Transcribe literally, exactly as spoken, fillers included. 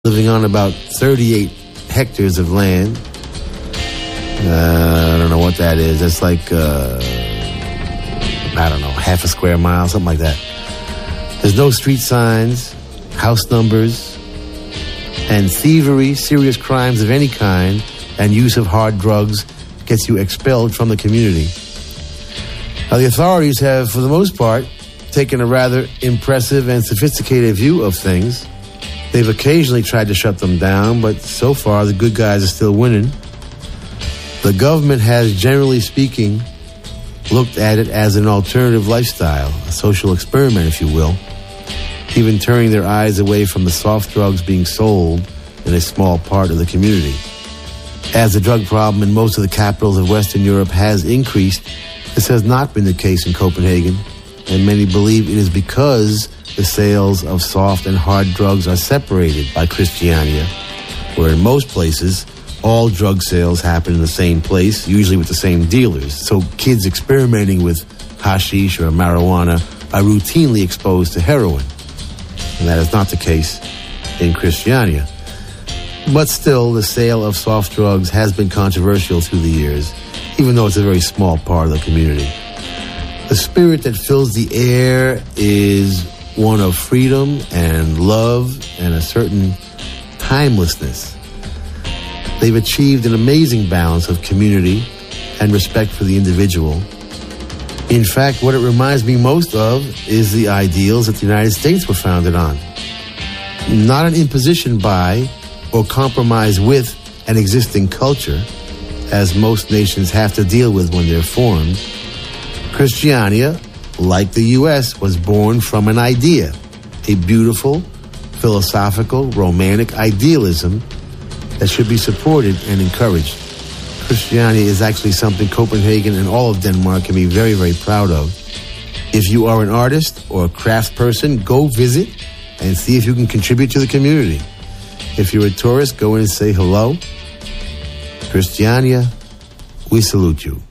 living on about thirty-eight hectares of land. Uh, I don't know what that is. That's like, uh, I don't know, half a square mile, something like that. There's no street signs, house numbers, and thievery, serious crimes of any kind, and use of hard drugs gets you expelled from the community. Now, the authorities have, for the most part, taken a rather impressive and sophisticated view of things. They've occasionally tried to shut them down, but so far the good guys are still winning. The government has, generally speaking, looked at it as an alternative lifestyle, a social experiment, if you will, even turning their eyes away from the soft drugs being sold in a small part of the community. As the drug problem in most of the capitals of Western Europe has increased, this has not been the case in Copenhagen, and many believe it is because the sales of soft and hard drugs are separated by Christiania, where in most places, all drug sales happen in the same place, usually with the same dealers. So kids experimenting with hashish or marijuana are routinely exposed to heroin. And that is not the case in Christiania. But still, the sale of soft drugs has been controversial through the years, even though it's a very small part of the community. The spirit that fills the air is one of freedom and love and a certain timelessness. They've achieved an amazing balance of community and respect for the individual. In fact, what it reminds me most of is the ideals that the United States were founded on. Not an imposition by or compromise with an existing culture, as most nations have to deal with when they're formed. Christiania, like the U S, was born from an idea, a beautiful, philosophical, romantic idealism that should be supported and encouraged. Christiania is actually something Copenhagen and all of Denmark can be very, very proud of. If you are an artist or a craft person, go visit and see if you can contribute to the community. If you're a tourist, go in and say hello. Christiania, we salute you.